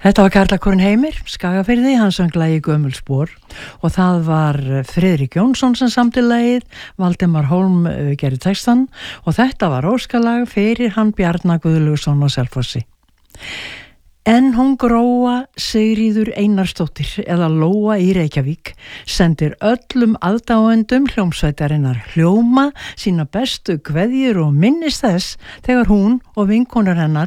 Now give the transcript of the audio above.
Þetta var Karlakórinn Heimir, Skagafirði, hann söng lagið Gömul spor og það var Friðrik Jónsson sem samdi lagið, Valdimar Hólm gerði textan og þetta var óskalag fyrir hann Bjarna Guðlaugsson á Selfossi. En hún Gróa Sigríður Einarsdóttir eða Lóa í Reykjavík sendir öllum aðdáendum hljómsveitarinnar Hljóma sína bestu kveðjur og minnist þess þegar hún og vinkonur hennar